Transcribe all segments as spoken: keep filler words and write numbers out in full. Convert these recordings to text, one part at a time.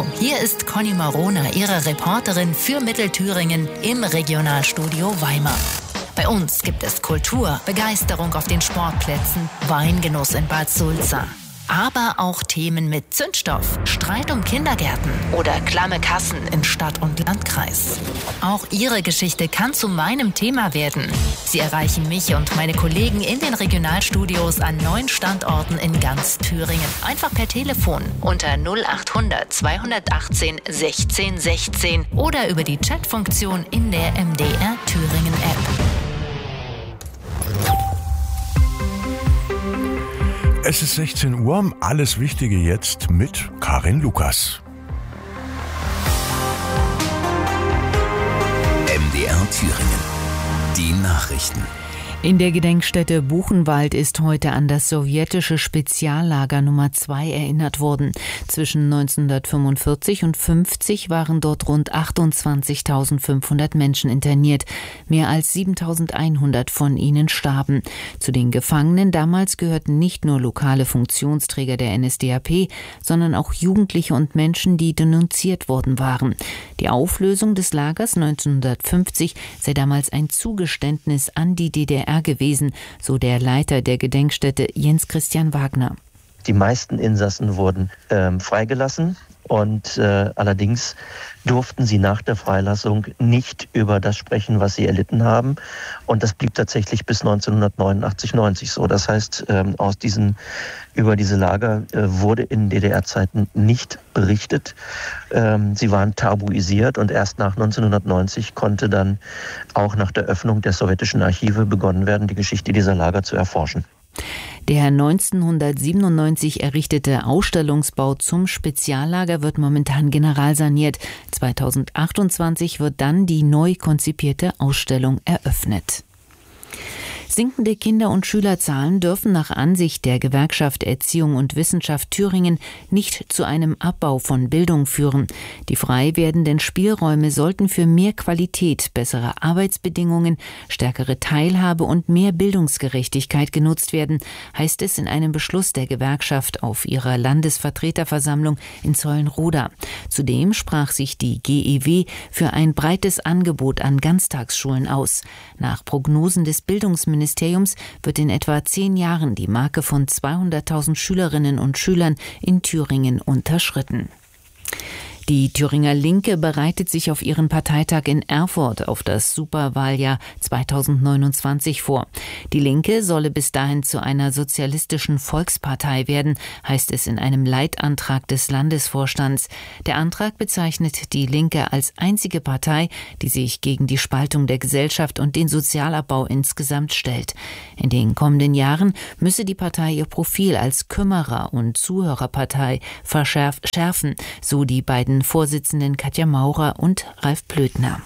Hallo, hier ist Conny Marona, Ihre Reporterin für Mittelthüringen im Regionalstudio Weimar. Bei uns gibt es Kultur, Begeisterung auf den Sportplätzen, Weingenuss in Bad Sulza. Aber auch Themen mit Zündstoff, Streit um Kindergärten oder klamme Kassen in Stadt und Landkreis. Auch Ihre Geschichte kann zu meinem Thema werden. Sie erreichen mich und meine Kollegen in den Regionalstudios an neun Standorten in ganz Thüringen. Einfach per Telefon unter null achthundert zweihundertachtzehn sechzehn sechzehn oder über die Chatfunktion in der M D R Thüringen App. Es ist sechzehn Uhr, alles Wichtige jetzt mit Karin Lukas. M D R Thüringen. Die Nachrichten. In der Gedenkstätte Buchenwald ist heute an das sowjetische Speziallager Nummer zwei erinnert worden. Zwischen neunzehnhundertfünfundvierzig und fünfzig waren dort rund achtundzwanzigtausendfünfhundert Menschen interniert. Mehr als siebentausendeinhundert von ihnen starben. Zu den Gefangenen damals gehörten nicht nur lokale Funktionsträger der N S D A P, sondern auch Jugendliche und Menschen, die denunziert worden waren. Die Auflösung des Lagers neunzehnhundertfünfzig sei damals ein Zugeständnis an die D D R gewesen, so der Leiter der Gedenkstätte Jens Christian Wagner. Die meisten Insassen wurden ähm, freigelassen und äh, allerdings durften sie nach der Freilassung nicht über das sprechen, was sie erlitten haben. Und das blieb tatsächlich bis neunzehnhundertneunundachtzig, neunzig so. Das heißt, ähm, aus diesen, über diese Lager äh, wurde in D D R-Zeiten nicht berichtet. Ähm, sie waren tabuisiert und erst nach neunzehnhundertneunzig konnte dann auch nach der Öffnung der sowjetischen Archive begonnen werden, die Geschichte dieser Lager zu erforschen. Der neunzehnhundertsiebenundneunzig errichtete Ausstellungsbau zum Speziallager wird momentan generalsaniert. zweitausendachtundzwanzig wird dann die neu konzipierte Ausstellung eröffnet. Sinkende Kinder- und Schülerzahlen dürfen nach Ansicht der Gewerkschaft Erziehung und Wissenschaft Thüringen nicht zu einem Abbau von Bildung führen. Die frei werdenden Spielräume sollten für mehr Qualität, bessere Arbeitsbedingungen, stärkere Teilhabe und mehr Bildungsgerechtigkeit genutzt werden, heißt es in einem Beschluss der Gewerkschaft auf ihrer Landesvertreterversammlung in Zeulenroda. Zudem sprach sich die G E W für ein breites Angebot an Ganztagsschulen aus. Nach Prognosen des Bildungsministeriums Ministeriums wird in etwa zehn Jahren die Marke von zweihunderttausend Schülerinnen und Schülern in Thüringen unterschritten. Die Thüringer Linke bereitet sich auf ihren Parteitag in Erfurt auf das Superwahljahr zweitausendneunundzwanzig vor. Die Linke solle bis dahin zu einer sozialistischen Volkspartei werden, heißt es in einem Leitantrag des Landesvorstands. Der Antrag bezeichnet die Linke als einzige Partei, die sich gegen die Spaltung der Gesellschaft und den Sozialabbau insgesamt stellt. In den kommenden Jahren müsse die Partei ihr Profil als Kümmerer- und Zuhörerpartei verschärfen, so die beiden Vorsitzenden Katja Maurer und Ralf Plötner.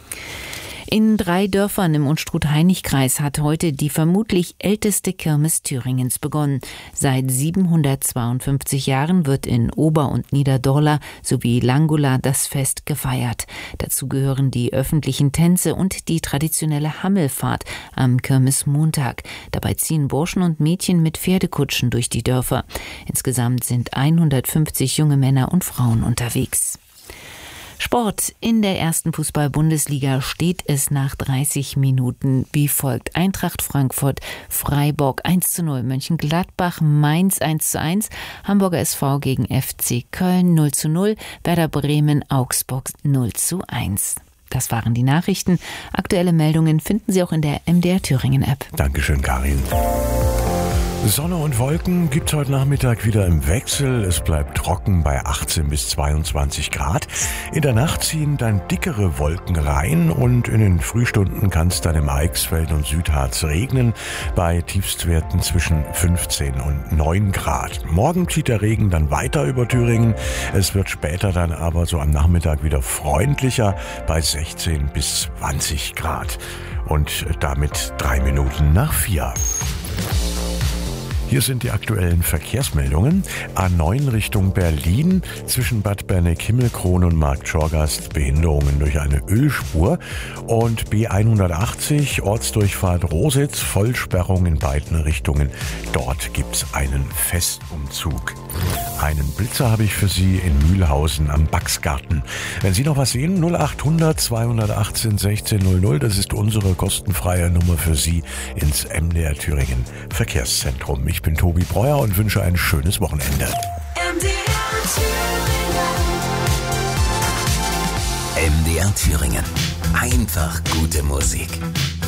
In drei Dörfern im Unstrut-Hainich-Kreis hat heute die vermutlich älteste Kirmes Thüringens begonnen. Seit siebenhundertzweiundfünfzig Jahren wird in Ober- und Niederdorla sowie Langula das Fest gefeiert. Dazu gehören die öffentlichen Tänze und die traditionelle Hammelfahrt am Kirmesmontag. Dabei ziehen Burschen und Mädchen mit Pferdekutschen durch die Dörfer. Insgesamt sind hundertfünfzig junge Männer und Frauen unterwegs. Sport. In der ersten Fußball-Bundesliga steht es nach dreißig Minuten wie folgt. Eintracht Frankfurt, Freiburg eins zu null, Mönchengladbach, Mainz eins zu eins, Hamburger S V gegen F C Köln null zu null, Werder Bremen, Augsburg null zu eins. Das waren die Nachrichten. Aktuelle Meldungen finden Sie auch in der M D R Thüringen App. Dankeschön, Karin. Sonne und Wolken gibt's heute Nachmittag wieder im Wechsel. Es bleibt trocken bei achtzehn bis zweiundzwanzig Grad. In der Nacht ziehen dann dickere Wolken rein und in den Frühstunden kann es dann im Eichsfeld und Südharz regnen bei Tiefstwerten zwischen fünfzehn und neun Grad. Morgen zieht der Regen dann weiter über Thüringen. Es wird später dann aber so am Nachmittag wieder freundlicher bei sechzehn bis zwanzig Grad. Und damit drei Minuten nach vier. Hier sind die aktuellen Verkehrsmeldungen. A neun Richtung Berlin zwischen Bad Berneck-Himmelkron und Marktschorgast Behinderungen durch eine Ölspur und B hundertachtzig Ortsdurchfahrt Rositz Vollsperrung in beiden Richtungen. Dort gibt's einen Festumzug. Einen Blitzer habe ich für Sie in Mühlhausen am Baxgarten. Wenn Sie noch was sehen, null acht hundert zweihundertachtzehn sechzehn null null, das ist unsere kostenfreie Nummer für Sie ins M D R Thüringen Verkehrszentrum. Ich bin Tobi Breuer und wünsche ein schönes Wochenende. M D R Thüringen. M D R Thüringen. Einfach gute Musik.